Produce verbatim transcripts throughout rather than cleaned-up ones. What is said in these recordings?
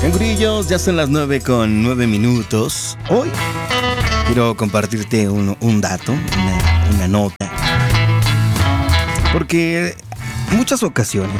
Cangurillos, ya son las nueve con nueve minutos. Hoy quiero compartirte un, un dato, una, una nota. Porque en muchas ocasiones,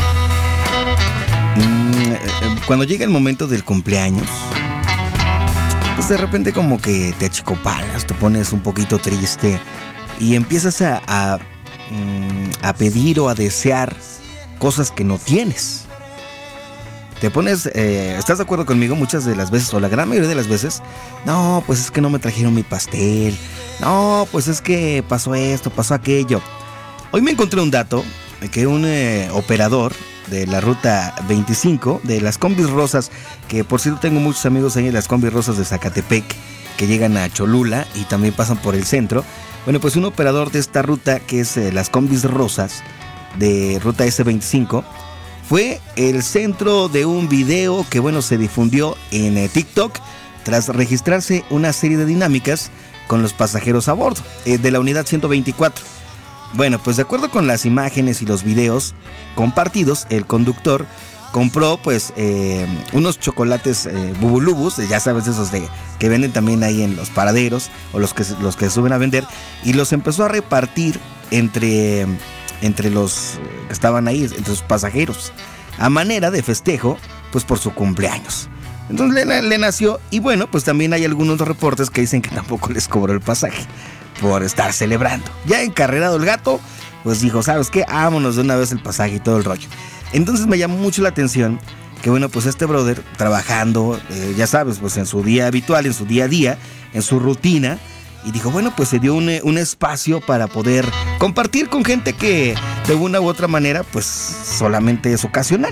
mmm, cuando llega el momento del cumpleaños, pues de repente como que te achicopalas, te pones un poquito triste y empiezas a, a, a pedir o a desear cosas que no tienes. Te pones, eh, ¿estás de acuerdo conmigo? Muchas de las veces, o la gran mayoría de las veces, no, pues es que no me trajeron mi pastel, no, pues es que pasó esto, pasó aquello. Hoy me encontré un dato de que un eh, operador de la ruta veinticinco, de las combis rosas, que por cierto tengo muchos amigos ahí en las combis rosas de Zacatepec, que llegan a Cholula y también pasan por el centro. Bueno, pues un operador de esta ruta, que es eh, las combis rosas de ruta ese veinticinco, fue el centro de un video que, bueno, se difundió en eh, TikTok tras registrarse una serie de dinámicas con los pasajeros a bordo eh, de la unidad ciento veinticuatro. Bueno, pues de acuerdo con las imágenes y los videos compartidos, el conductor compró pues eh, unos chocolates eh, bubulubus, ya sabes, esos de que venden también ahí en los paraderos o los que, los que suben a vender, y los empezó a repartir entre... entre los que estaban ahí, entre los pasajeros, a manera de festejo, pues por su cumpleaños. Entonces le, le nació, y bueno, pues también hay algunos reportes que dicen que tampoco les cobró el pasaje por estar celebrando. Ya encarrerado el gato, pues dijo, ¿sabes qué? Vámonos de una vez el pasaje y todo el rollo. Entonces me llamó mucho la atención que, bueno, pues este brother trabajando, eh, ya sabes, pues en su día habitual, en su día a día, en su rutina, y dijo, bueno, pues se dio un, un espacio para poder compartir con gente que de una u otra manera, pues solamente es ocasional.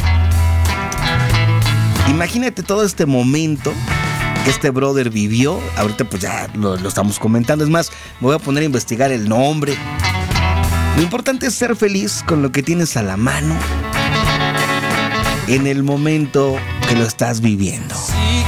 Imagínate todo este momento que este brother vivió. Ahorita pues ya lo, lo estamos comentando. Es más, me voy a poner a investigar el nombre. Lo importante es ser feliz con lo que tienes a la mano en el momento que lo estás viviendo.